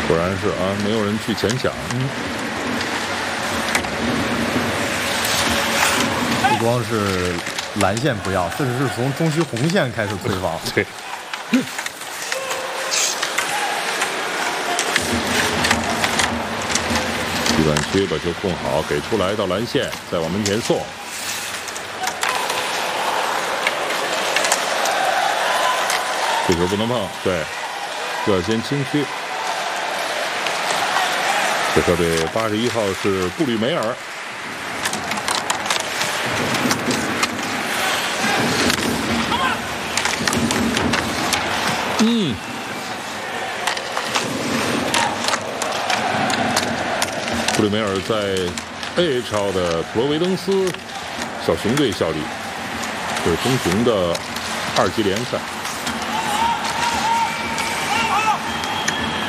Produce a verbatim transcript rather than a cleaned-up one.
果然是啊，没有人去前抢。 嗯，不光是蓝线不要，甚至是从中区红线开始催防。 对。地板区把球控好，给出来到蓝线，再往门前送。这球不能碰，对，就要先清区。这车队八十一号是布吕梅尔。嗯。布吕梅尔在 A H L 的普罗维登斯小熊队效力，这是中熊的二级联赛。